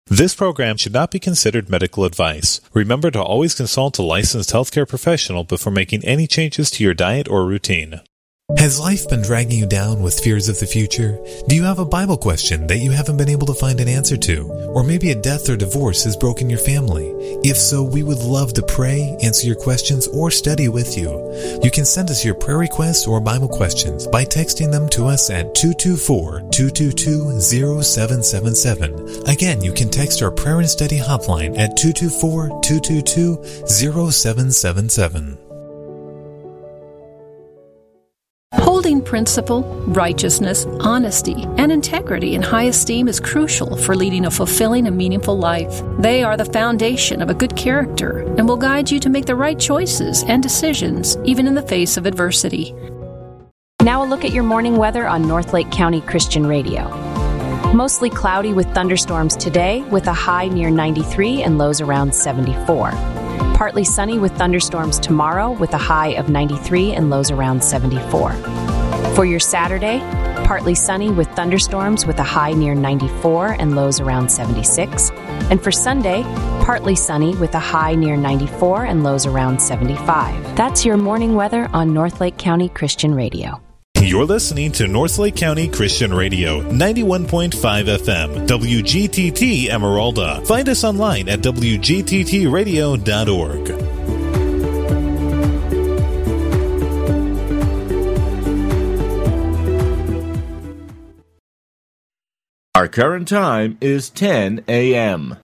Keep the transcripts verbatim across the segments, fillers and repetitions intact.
This program should not be considered medical advice. Remember to always consult a licensed healthcare professional before making any changes to your diet or routine. Has life been dragging you down with fears of the future? Do you have a Bible question that you haven't been able to find an answer to? Or maybe a death or divorce has broken your family? If so, we would love to pray, answer your questions, or study with you. You can send us your prayer requests or Bible questions by texting them to us at two two four, two two two, zero seven seven seven. Again, you can text our prayer and study hotline at two two four, two two two, zero seven seven seven. Holding principle, righteousness, honesty, and integrity in high esteem is crucial for leading a fulfilling and meaningful life. They are the foundation of a good character and will guide you to make the right choices and decisions, even in the face of adversity. Now a look at your morning weather on Northlake County Christian Radio. Mostly cloudy with thunderstorms today, with a high near ninety-three and lows around seventy-four. Partly sunny with thunderstorms tomorrow, with a high of ninety-three and lows around seventy-four. For your Saturday, partly sunny with thunderstorms with a high near ninety-four and lows around seventy-six. And for Sunday, partly sunny with a high near ninety-four and lows around seventy-five. That's your morning weather on Northlake County Christian Radio. You're listening to Northlake County Christian Radio, ninety-one point five F M, W G T T Emeralda. Find us online at w g t t radio dot org. Our current time is ten a.m.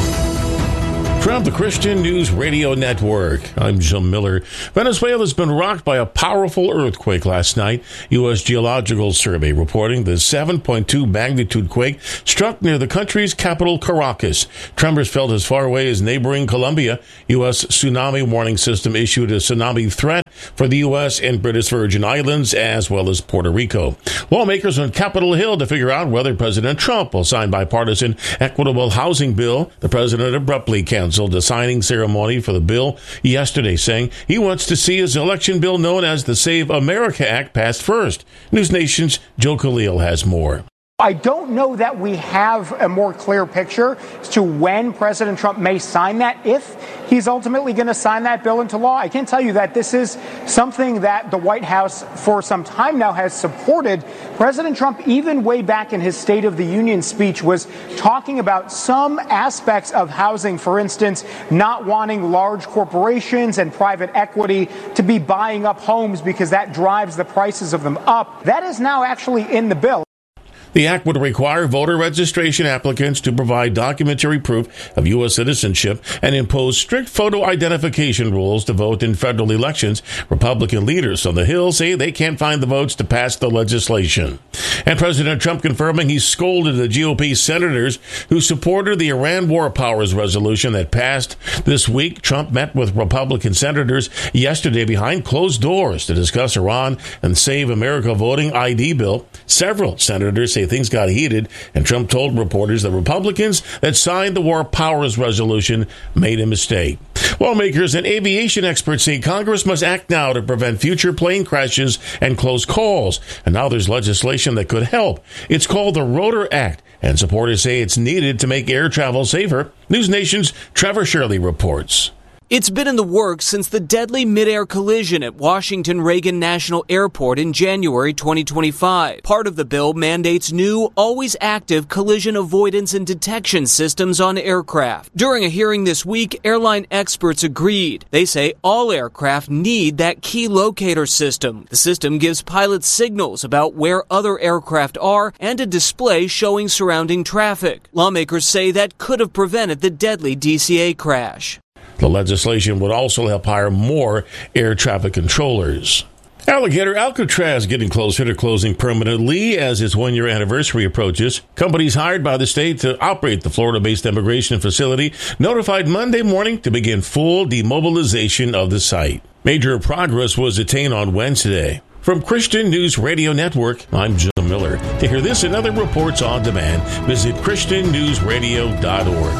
From the Christian News Radio Network, I'm Jim Miller. Venezuela's been rocked by a powerful earthquake last night. U S Geological Survey reporting the seven point two magnitude quake struck near the country's capital, Caracas. Tremors felt as far away as neighboring Colombia. U S Tsunami Warning System issued a tsunami threat for the U S and British Virgin Islands, as well as Puerto Rico. Lawmakers on Capitol Hill to figure out whether President Trump will sign bipartisan equitable housing bill. The president abruptly canceled the signing ceremony for the bill yesterday, saying he wants to see his election bill known as the Save America Act passed first. News Nation's Joe Khalil has more. I don't know that we have a more clear picture as to when President Trump may sign that, if he's ultimately going to sign that bill into law. I can tell you that this is something that the White House for some time now has supported. President Trump, even way back in his State of the Union speech, was talking about some aspects of housing, for instance, not wanting large corporations and private equity to be buying up homes because that drives the prices of them up. That is now actually in the bill. The act would require voter registration applicants to provide documentary proof of U S citizenship and impose strict photo identification rules to vote in federal elections. Republican leaders on the Hill say they can't find the votes to pass the legislation. And President Trump confirming he scolded the G O P senators who supported the Iran War Powers resolution that passed this week. Trump met with Republican senators yesterday behind closed doors to discuss Iran and Save America voting I D bill. Several senators say things got heated, and Trump told reporters the Republicans that signed the War Powers resolution made a mistake. Lawmakers and aviation experts say Congress must act now to prevent future plane crashes and close calls. And now there's legislation that could help. It's called the Rotor Act, and supporters say it's needed to make air travel safer. News Nation's Trevor Shirley reports. It's been in the works since the deadly mid-air collision at Washington Reagan National Airport in January twenty twenty-five. Part of the bill mandates new, always active collision avoidance and detection systems on aircraft. During a hearing this week, airline experts agreed. They say all aircraft need that key locator system. The system gives pilots signals about where other aircraft are and a display showing surrounding traffic. Lawmakers say that could have prevented the deadly D C A crash. The legislation would also help hire more air traffic controllers. Alligator Alcatraz getting closer to closing permanently as its one-year anniversary approaches. Companies hired by the state to operate the Florida-based immigration facility notified Monday morning to begin full demobilization of the site. Major progress was attained on Wednesday. From Christian News Radio Network, I'm Jim Miller. To hear this and other reports on demand, visit christian news radio dot org.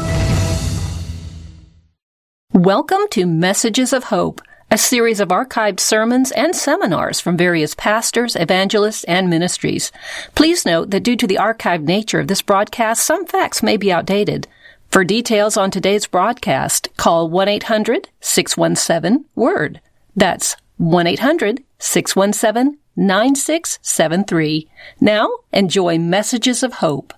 Welcome to Messages of Hope, a series of archived sermons and seminars from various pastors, evangelists, and ministries. Please note that due to the archived nature of this broadcast, some facts may be outdated. For details on today's broadcast, call one eight hundred six one seven WORD. That's one eight hundred six one seven nine six seven three. Now, enjoy Messages of Hope.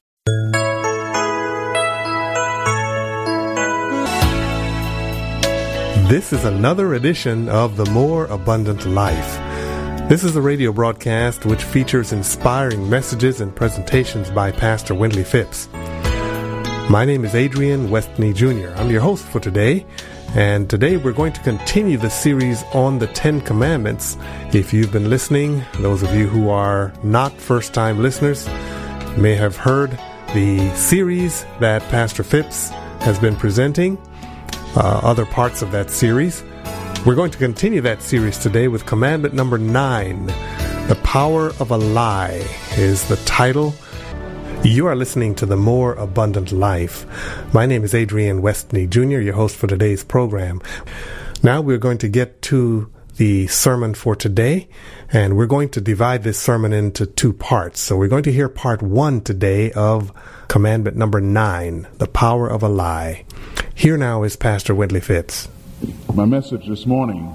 This is another edition of The More Abundant Life. This is a radio broadcast which features inspiring messages and presentations by Pastor Wendley Phipps. My name is Adrian Westney Junior I'm your host for today, and today we're going to continue the series on the Ten Commandments. If you've been listening, those of you who are not first-time listeners may have heard the series that Pastor Phipps has been presenting, uh, other parts of that series. We're going to continue that series today with commandment number nine. The Power of a Lie is the title. You are listening to The More Abundant Life. My name is Adrian Westney Junior, your host for today's program. Now we're going to get to the sermon for today, and we're going to divide this sermon into two parts. So we're going to hear part one today of commandment number nine, the power of a lie. Here now is Pastor Wendley Phipps. My message this morning,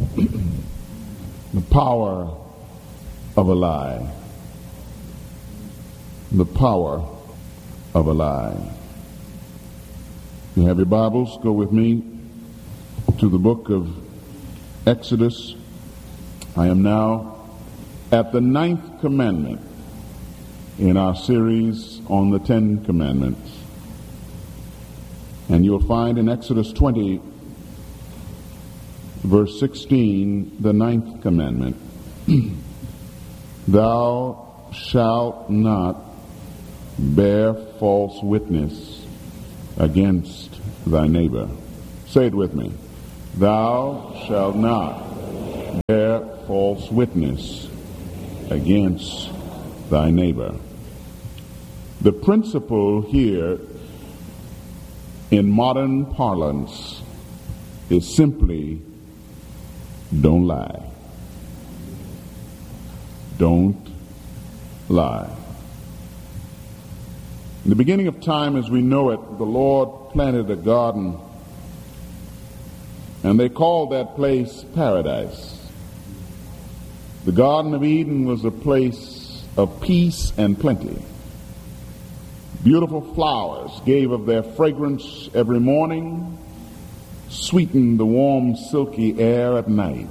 the power of a lie. The power of a lie. You have your Bibles? Go with me to the book of Exodus. I am now at the ninth commandment in our series on the Ten Commandments. And you'll find in Exodus twenty, verse sixteen, the ninth commandment. Thou shalt not bear false witness against thy neighbor. Say it with me. Thou shalt not bear false witness against thy neighbor. The principle here in modern parlance is simply don't lie. Don't lie. In the beginning of time as we know it, the Lord planted a garden, and they called that place paradise. The Garden of Eden was a place of peace and plenty. Beautiful flowers gave of their fragrance every morning, sweetened the warm, silky air at night.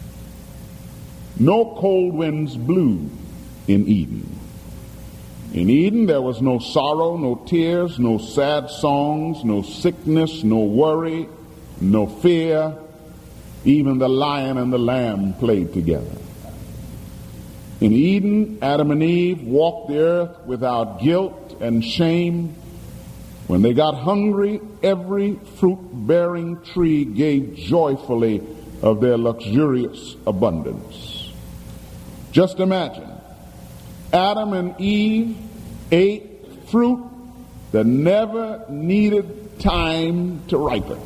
No cold winds blew in Eden. In Eden, there was no sorrow, no tears, no sad songs, no sickness, no worry, no fear. Even the lion and the lamb played together. In Eden, Adam and Eve walked the earth without guilt and shame. When they got hungry, every fruit-bearing tree gave joyfully of their luxurious abundance. Just imagine. Adam and Eve ate fruit that never needed time to ripen.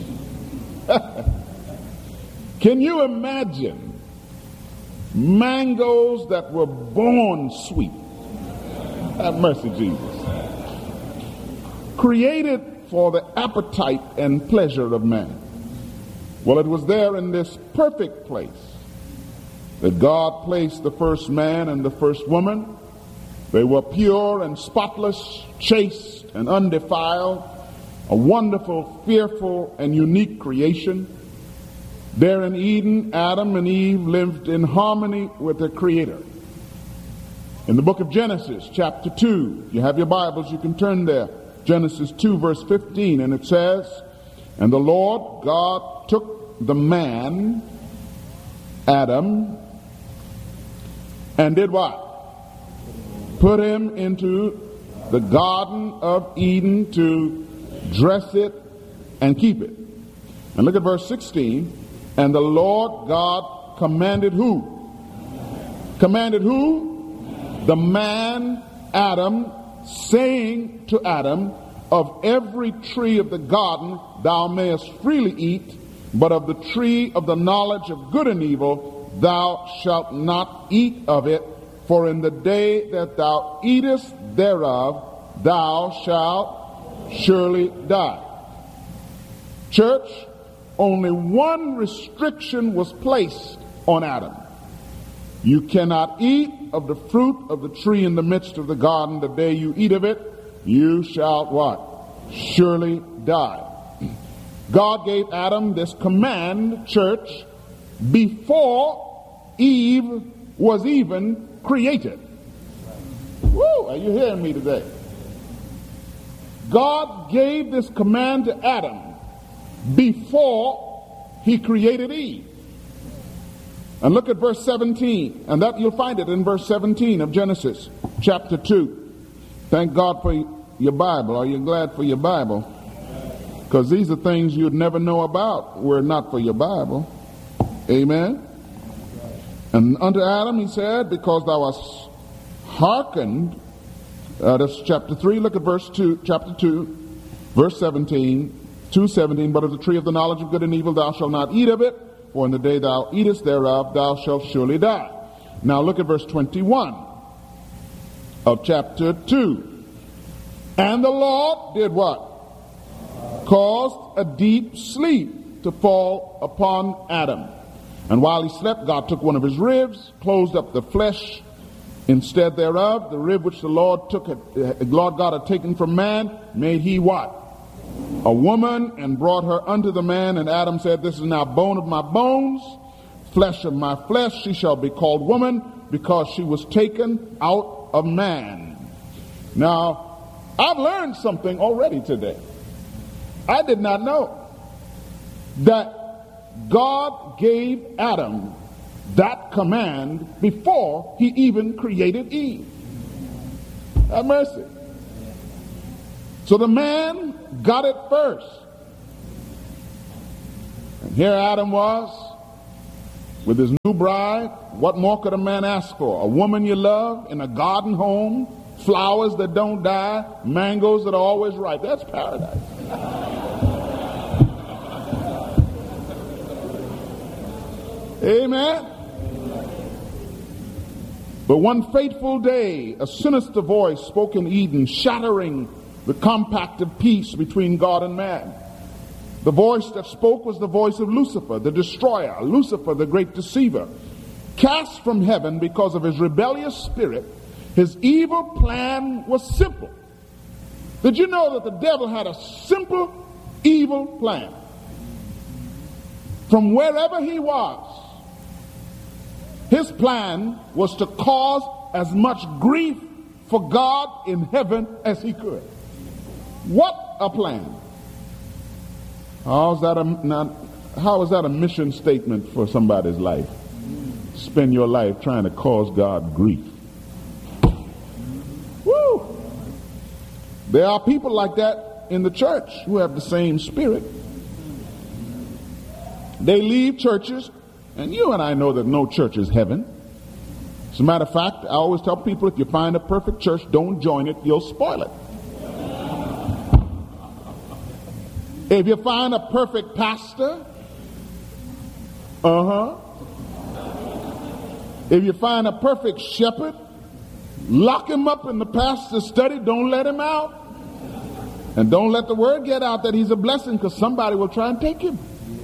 Can you imagine mangoes that were born sweet? Have mercy, Jesus. Created for the appetite and pleasure of man. Well, it was there in this perfect place that God placed the first man and the first woman. They were pure and spotless, chaste and undefiled, a wonderful, fearful, and unique creation. There in Eden, Adam and Eve lived in harmony with their Creator. In the book of Genesis, chapter two, you have your Bibles, you can turn there. Genesis two, verse fifteen, and it says, And the Lord God took the man, Adam, and did what? Put him into the Garden of Eden to dress it and keep it. And look at verse sixteen. And the Lord God commanded who? Commanded who? The man Adam, saying to Adam, Of every tree of the garden thou mayest freely eat, but of the tree of the knowledge of good and evil thou shalt not eat of it, for in the day that thou eatest thereof thou shalt surely die. Church, only one restriction was placed on Adam. You cannot eat of the fruit of the tree in the midst of the garden. The day you eat of it, you shall what? Surely die. God gave Adam this command, church, before Eve was even created. Woo, are you hearing me today? God gave this command to Adam before he created Eve. And look at verse seventeen, and that you'll find it in verse seventeen of Genesis chapter two. Thank God for your Bible. Are you glad for your Bible? Because these are things you'd never know about were it not for your Bible. Amen. And unto Adam he said, because thou hast hearkened, uh, that's chapter three, look at verse two, chapter two, verse seventeen, two seventeen, but of the tree of the knowledge of good and evil thou shalt not eat of it, for in the day thou eatest thereof thou shalt surely die. Now look at verse twenty-one of chapter two. And the Lord did what? Caused a deep sleep to fall upon Adam. And while he slept, God took one of his ribs, closed up the flesh instead thereof. The rib which the Lord took, uh, Lord God had taken from man, made he what? A woman, and brought her unto the man. And Adam said, this is now bone of my bones, flesh of my flesh. She shall be called woman, because she was taken out of man. Now, I've learned something already today. I did not know that God gave Adam that command before he even created Eve. Have mercy. So the man got it first. And here Adam was with his new bride. What more could a man ask for? A woman you love in a garden home, flowers that don't die, mangoes that are always ripe. That's paradise. Amen. But one fateful day, a sinister voice spoke in Eden, shattering the compact of peace between God and man. The voice that spoke was the voice of Lucifer, the destroyer, Lucifer, the great deceiver. Cast from heaven because of his rebellious spirit, his evil plan was simple. Did you know that the devil had a simple evil plan? From wherever he was, his plan was to cause as much grief for God in heaven as he could. What a plan. How is that a, not, how is that a mission statement for somebody's life? Spend your life trying to cause God grief. Woo! There are people like that in the church who have the same spirit. They leave churches, and you and I know that no church is heaven. As a matter of fact, I always tell people, if you find a perfect church, don't join it, you'll spoil it. If you find a perfect pastor, uh-huh. If you find a perfect shepherd, lock him up in the pastor's study, don't let him out. And don't let the word get out that he's a blessing, because somebody will try and take him.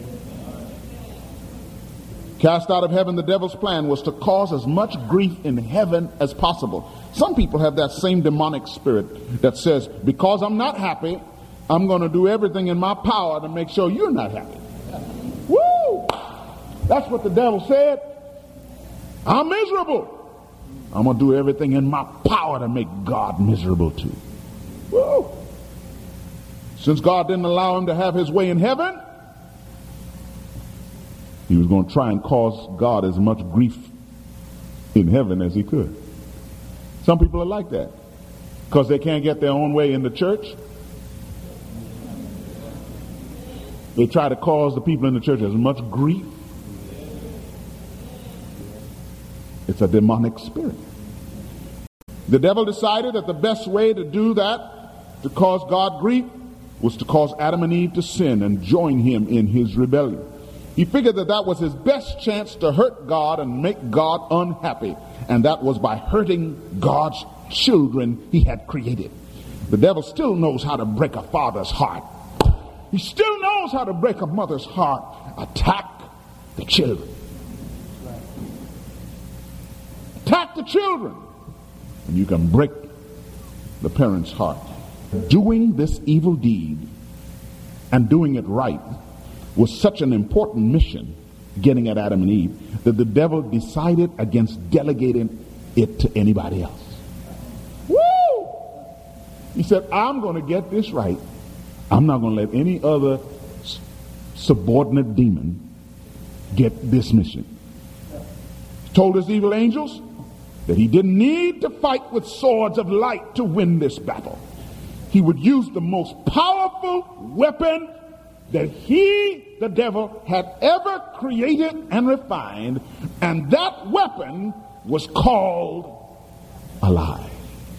Cast out of heaven, the devil's plan was to cause as much grief in heaven as possible. Some people have that same demonic spirit that says, because I'm not happy, I'm going to do everything in my power to make sure you're not happy. Woo! That's what the devil said. I'm miserable. I'm going to do everything in my power to make God miserable too. Woo! Since God didn't allow him to have his way in heaven, he was going to try and cause God as much grief in heaven as he could. Some people are like that because they can't get their own way in the church. They try to cause the people in the church as much grief. It's a demonic spirit. The devil decided that the best way to do that, to cause God grief, was to cause Adam and Eve to sin and join him in his rebellion. He figured that that was his best chance to hurt God and make God unhappy. And that was by hurting God's children he had created. The devil still knows how to break a father's heart. He still knows how to break a mother's heart. Attack the children. Attack the children. And you can break the parent's heart. Doing this evil deed and doing it right was such an important mission, getting at Adam and Eve, that the devil decided against delegating it to anybody else. Woo! He said, I'm going to get this right. I'm not going to let any other subordinate demon get this mission. He told his evil angels that he didn't need to fight with swords of light to win this battle. He would use the most powerful weapon that he, the devil, had ever created and refined, and that weapon was called a lie.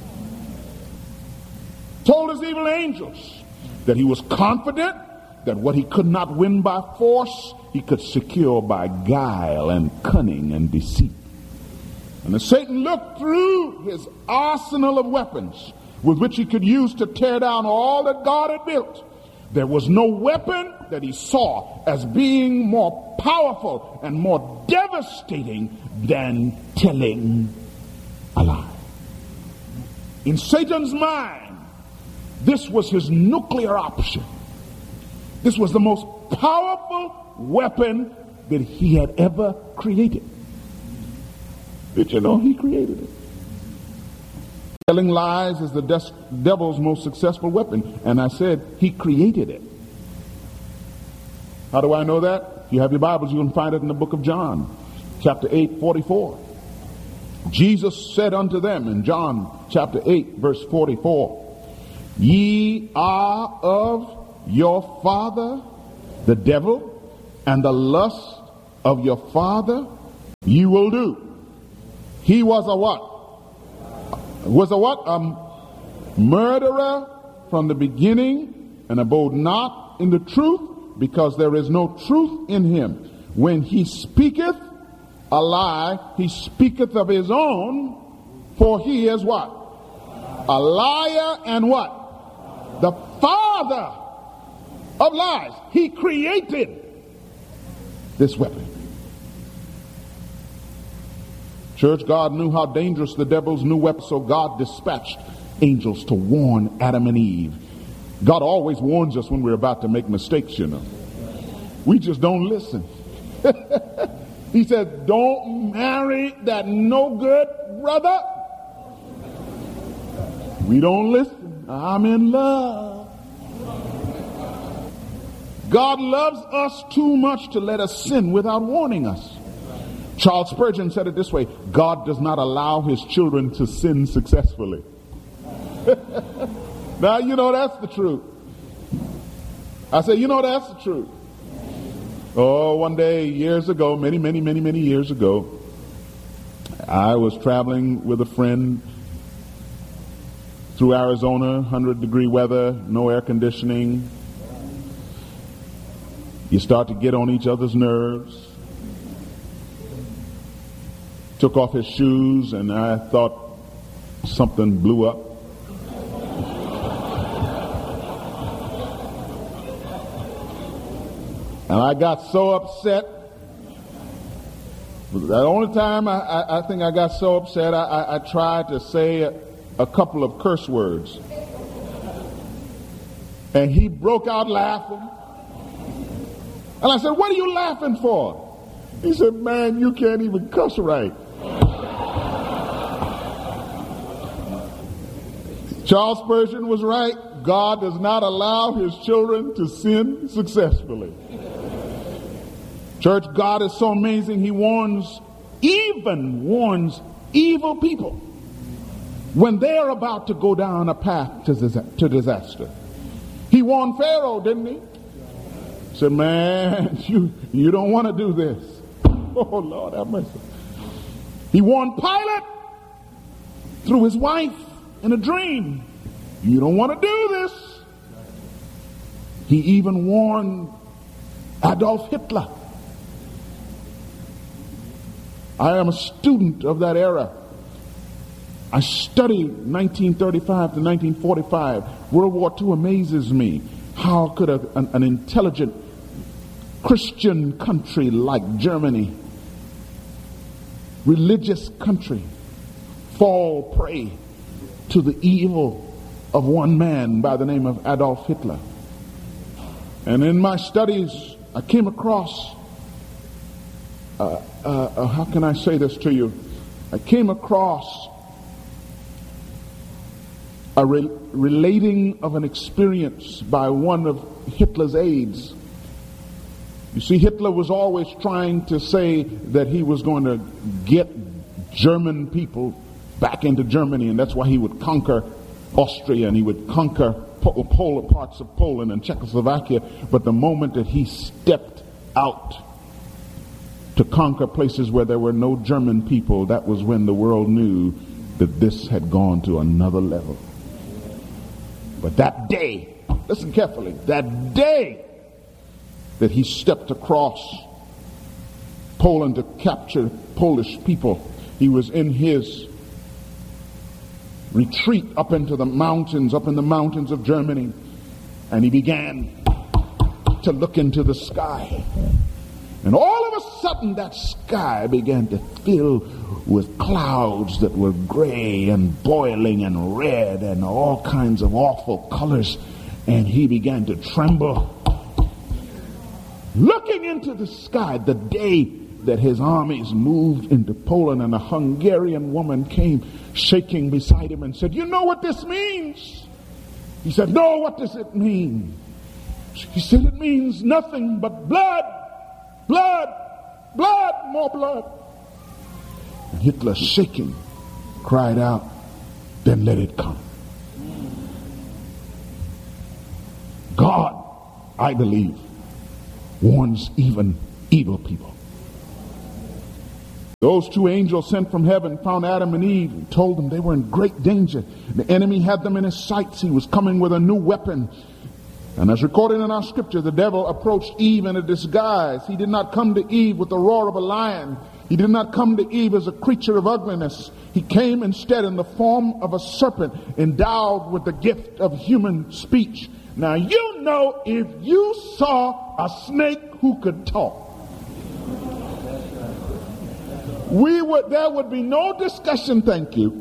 Told his evil angels that he was confident that what he could not win by force, he could secure by guile and cunning and deceit. And as Satan looked through his arsenal of weapons with which he could use to tear down all that God had built, there was no weapon that he saw as being more powerful and more devastating than telling a lie. In Satan's mind, this was his nuclear option. This was the most powerful weapon that he had ever created. Did you know he created it? Telling lies is the des- devil's most successful weapon. And I said he created it. How do I know that? If you have your Bibles, you can find it in the book of John, chapter eight, forty-four. Jesus said unto them in John chapter eight, verse forty-four, ye are of your father, the devil, and the lust of your father you will do. He was a what? Was a what? A murderer from the beginning, and abode not in the truth, because there is no truth in him. When he speaketh a lie, he speaketh of his own, for he is what? A liar and what? The father of lies. He created this weapon. Church, God knew how dangerous the devil's new weapon, so God dispatched angels to warn Adam and Eve. God always warns us when we're about to make mistakes, you know. We just don't listen. He said, don't marry that no good brother. We don't listen. I'm in love. God loves us too much to let us sin without warning us. Charles Spurgeon said it this way: God does not allow his children to sin successfully. Now, you know that's the truth. I say, you know that's the truth. Oh, one day, years ago, many, many, many, many years ago, I was traveling with a friend through Arizona, one hundred degree weather, no air conditioning. You start to get on each other's nerves. Took off his shoes, and I thought something blew up. And I got so upset. The only time I, I, I think I got so upset, I, I, I tried to say a, a couple of curse words. And he broke out laughing. And I said, what are you laughing for? He said, man, you can't even cuss right. Charles Spurgeon was right. God does not allow his children to sin successfully. Church, God is so amazing. He warns, even warns evil people when they're about to go down a path to, to disaster. He warned Pharaoh, didn't he? He said, man, you, you don't want to do this. Oh, Lord, have mercy. He warned Pilate through his wife in a dream. You don't want to do this. He even warned Adolf Hitler. I am a student of that era. I studied nineteen thirty-five to nineteen forty-five. World War Two amazes me. How could a, an, an intelligent Christian country like Germany, religious country, fall prey to the evil of one man by the name of Adolf Hitler? And in my studies, I came across, uh, uh, uh, how can I say this to you? I came across a re- relating of an experience by one of Hitler's aides. You see, Hitler was always trying to say that he was going to get German people back into Germany, and that's why he would conquer Austria and he would conquer po- Pol- parts of Poland and Czechoslovakia. But the moment that he stepped out to conquer places where there were no German people, that was when the world knew that this had gone to another level. But that day, listen carefully, that day that he stepped across Poland to capture Polish people, he was in his retreat up into the mountains, up in the mountains of Germany, and he began to look into the sky. And all of a sudden that sky began to fill with clouds that were gray and boiling and red and all kinds of awful colors. And he began to tremble, looking into the sky. The day that his armies moved into Poland, and a Hungarian woman came shaking beside him and said, "You know what this means?" He said, "No, what does it mean?" He said, "It means nothing but blood, blood, blood, more blood." And Hitler, shaking, cried out, "Then let it come." God, I believe, warns even evil people. Those two angels sent from heaven found Adam and Eve and told them they were in great danger. The enemy had them in his sights. He was coming with a new weapon. And as recorded in our scripture, the devil approached Eve in a disguise. He did not come to Eve with the roar of a lion. He did not come to Eve as a creature of ugliness. He came instead in the form of a serpent, endowed with the gift of human speech. Now, you know, if you saw a snake who could talk, we would, there would be no discussion, thank you.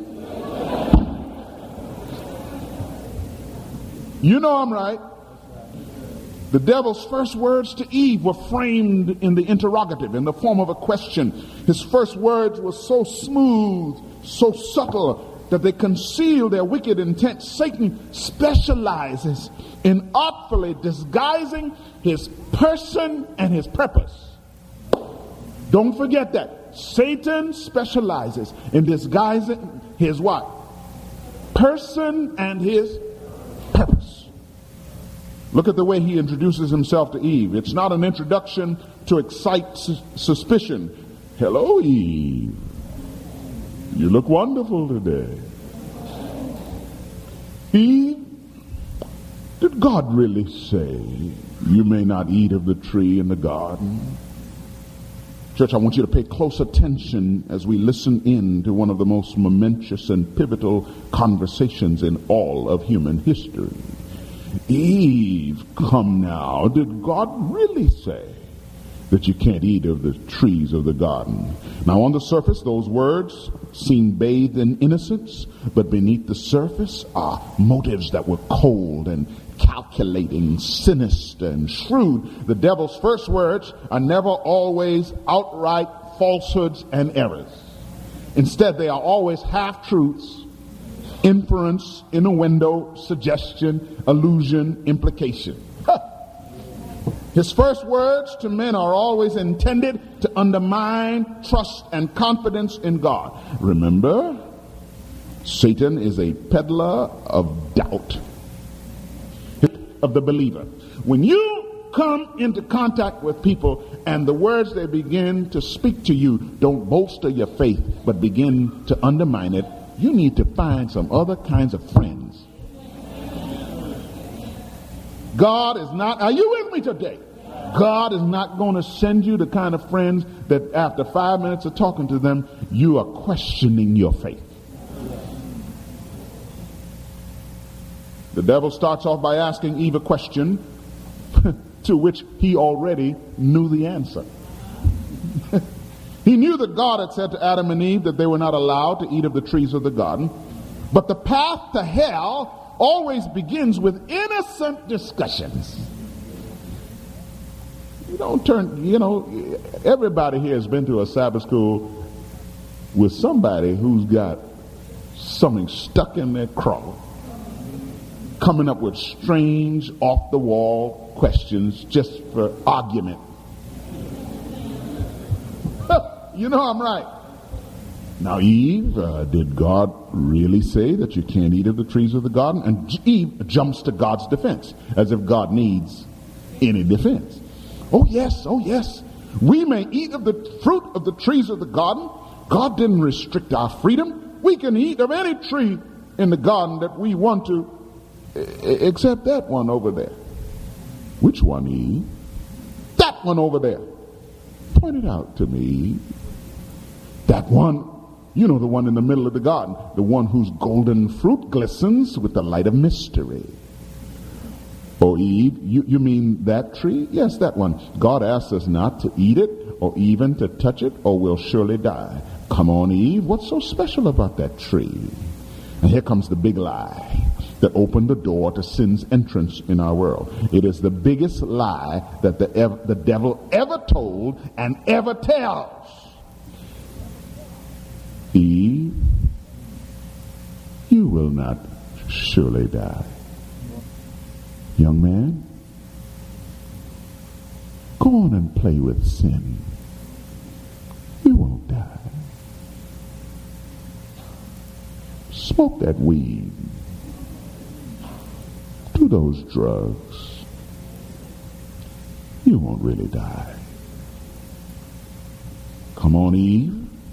You know I'm right. The devil's first words to Eve were framed in the interrogative, in the form of a question. His first words were so smooth, so subtle, that they conceal their wicked intent. Satan specializes in artfully disguising his person and his purpose. Don't forget that. Satan specializes in disguising his what? Person and his purpose. Look at the way he introduces himself to Eve. It's not an introduction to excite su- suspicion. "Hello, Eve. You look wonderful today." Eve, did God really say you may not eat of the tree in the garden? Church, I want you to pay close attention as we listen in to one of the most momentous and pivotal conversations in all of human history. Eve, come now, did God really say that you can't eat of the trees of the garden? Now, on the surface, those words seem bathed in innocence, but beneath the surface are motives that were cold and calculating, sinister and shrewd. The devil's first words are never always outright falsehoods and errors. Instead, they are always half-truths, inference, innuendo, suggestion, allusion, implication. Huh. His first words to men are always intended to undermine trust and confidence in God. Remember, Satan is a peddler of doubt of the believer. When you come into contact with people and the words they begin to speak to you don't bolster your faith but begin to undermine it, you need to find some other kinds of friends. God is not, are you with me today? God is not going to send you the kind of friends that after five minutes of talking to them, you are questioning your faith. The devil starts off by asking Eve a question to which he already knew the answer. He knew that God had said to Adam and Eve that they were not allowed to eat of the trees of the garden. But the path to hell always begins with innocent discussions. You don't turn, you know, everybody here has been to a Sabbath school with somebody who's got something stuck in their craw, coming up with strange, off-the-wall questions just for argument. You know I'm right. Now, Eve, uh, did God really say that you can't eat of the trees of the garden? And Eve jumps to God's defense, as if God needs any defense. Oh, yes, oh, yes. We may eat of the fruit of the trees of the garden. God didn't restrict our freedom. We can eat of any tree in the garden that we want to, except that one over there. Which one, Eve? That one over there. Point it out to me. That one, you know, the one in the middle of the garden, the one whose golden fruit glistens with the light of mystery. Oh, Eve, you, you mean that tree? Yes, that one. God asks us not to eat it or even to touch it or we'll surely die. Come on, Eve, what's so special about that tree? And here comes the big lie that opened the door to sin's entrance in our world. It is the biggest lie that the, ev- the devil ever told and ever tells. Eve, you will not surely die. Young man, go on and play with sin. You won't die. Smoke that weed. Do those drugs. You won't really die. Come on, Eve.